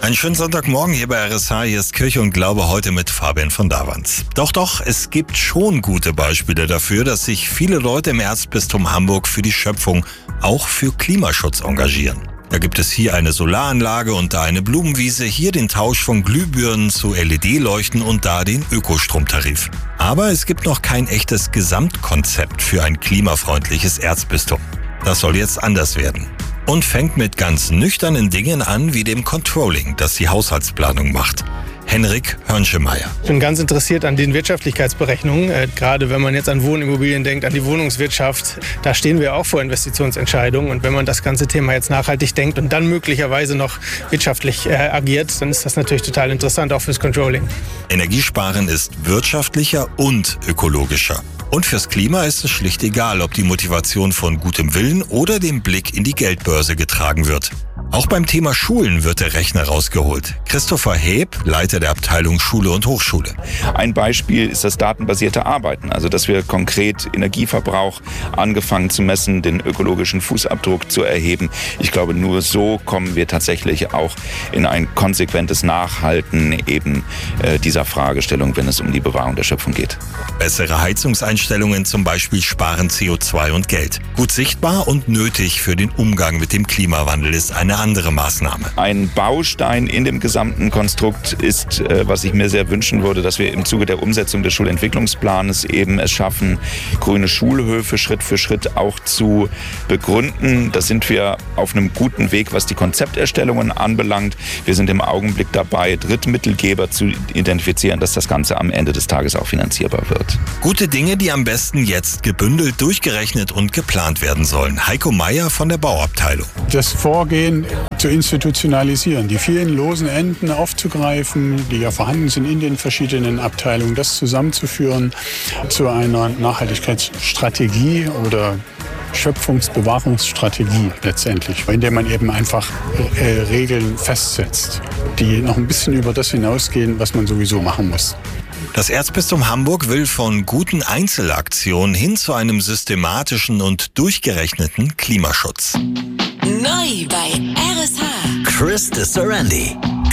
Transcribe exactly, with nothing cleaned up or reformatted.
Einen schönen Sonntagmorgen hier bei R S H. Hier ist Kirche und Glaube heute mit Fabian von Davanz. Doch, doch, es gibt schon gute Beispiele dafür, dass sich viele Leute im Erzbistum Hamburg für die Schöpfung, auch für Klimaschutz engagieren. Da gibt es hier eine Solaranlage und da eine Blumenwiese, hier den Tausch von Glühbirnen zu L E D-Leuchten und da den Ökostromtarif. Aber es gibt noch kein echtes Gesamtkonzept für ein klimafreundliches Erzbistum. Das soll jetzt anders werden. Und fängt mit ganz nüchternen Dingen an, wie dem Controlling, das die Haushaltsplanung macht. Henrik Hörnschemeyer. Ich bin ganz interessiert an den Wirtschaftlichkeitsberechnungen. Äh, gerade wenn man jetzt an Wohnimmobilien denkt, an die Wohnungswirtschaft, da stehen wir auch vor Investitionsentscheidungen. Und wenn man das ganze Thema jetzt nachhaltig denkt und dann möglicherweise noch wirtschaftlich äh, agiert, dann ist das natürlich total interessant, auch fürs Controlling. Energiesparen ist wirtschaftlicher und ökologischer. Und fürs Klima ist es schlicht egal, ob die Motivation von gutem Willen oder dem Blick in die Geldbörse getragen wird. Auch beim Thema Schulen wird der Rechner rausgeholt. Christopher Heb, Leiter der Abteilung Schule und Hochschule. Ein Beispiel ist das datenbasierte Arbeiten, also dass wir konkret Energieverbrauch angefangen zu messen, den ökologischen Fußabdruck zu erheben. Ich glaube, nur so kommen wir tatsächlich auch in ein konsequentes Nachhalten eben äh, dieser Fragestellung, wenn es um die Bewahrung der Schöpfung geht. Bessere Heizungseinstellungen zum Beispiel sparen C O zwei und Geld. Gut sichtbar und nötig für den Umgang mit dem Klimawandel ist eine andere Maßnahme. Ein Baustein in dem gesamten Konstrukt ist, äh, was ich mir sehr wünschen würde, dass wir im Zuge der Umsetzung des Schulentwicklungsplanes eben es schaffen, grüne Schulhöfe Schritt für Schritt auch zu begründen. Da sind wir auf einem guten Weg, was die Konzepterstellungen anbelangt. Wir sind im Augenblick dabei, Drittmittelgeber zu identifizieren, dass das Ganze am Ende des Tages auch finanzierbar wird. Gute Dinge, die am besten jetzt gebündelt, durchgerechnet und geplant werden sollen. Heiko Meier von der Bauabteilung. Das Vorgehen zu institutionalisieren, die vielen losen Enden aufzugreifen, die ja vorhanden sind in den verschiedenen Abteilungen, das zusammenzuführen zu einer Nachhaltigkeitsstrategie oder Schöpfungsbewahrungsstrategie letztendlich, indem man eben einfach äh, Regeln festsetzt, die noch ein bisschen über das hinausgehen, was man sowieso machen muss. Das Erzbistum Hamburg will von guten Einzelaktionen hin zu einem systematischen und durchgerechneten Klimaschutz. Neu bei R S H. Chris de Sorandi.